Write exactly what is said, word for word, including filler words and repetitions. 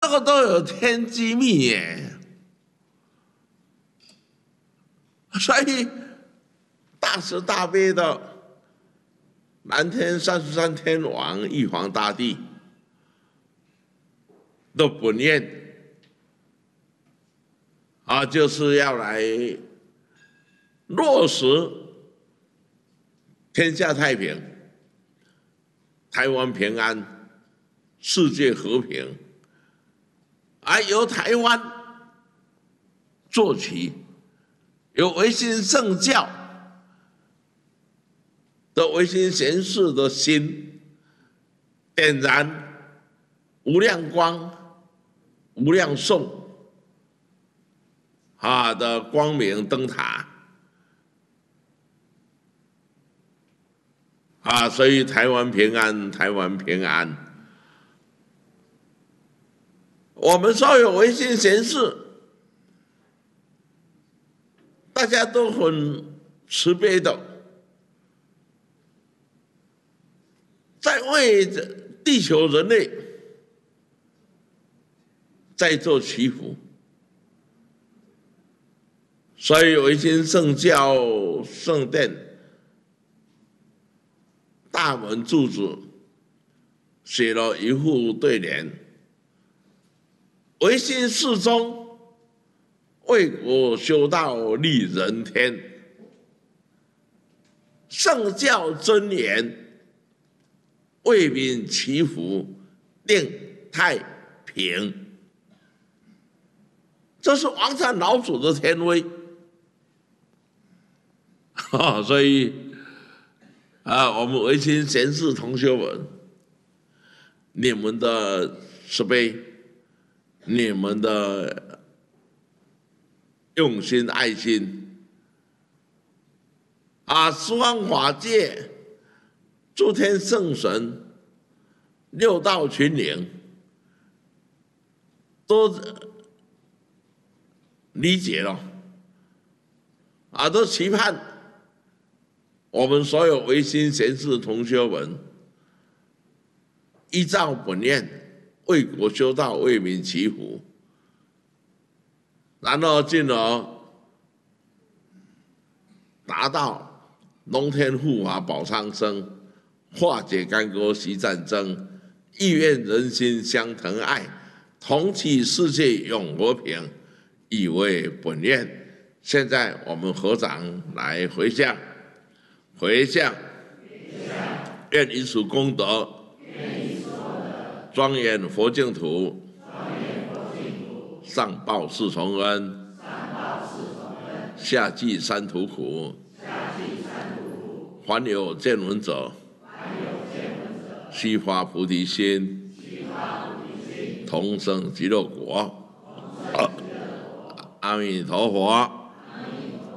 个都有天机密耶。所以大慈大悲的南天三十三天王玉皇大帝的本愿啊，就是要来落实天下太平、台湾平安、世界和平，而由台湾做起，由维新圣教的维新贤士的心点燃无量光、无量颂啊的光明灯塔啊，所以台湾平安，台湾平安。我们所有维新贤士，大家都很慈悲的，在为地球人类在做祈福。所以维新圣教圣殿大门柱子写了一副对联：维新事宗，为国修道利人天；圣教真言，为民祈福令太平。这是王禅老祖的天威。哦、所以啊，我们维新贤士同学们，你们的慈悲，你们的用心爱心啊，十方法界诸天圣神、六道群灵都理解了啊，都期盼我们所有维新贤士同学们依照本愿，为国修道，为民祈福，然后进而达到龙天护法保苍生，化解干戈息战争，意愿人心相疼爱，同祈世界永和平，以为本愿。现在我们合掌来回向，回向，愿以此功德，庄严佛净土，上报四重恩，下济三途苦，凡有见闻者，悉发菩提心，同生极乐国。阿弥陀佛。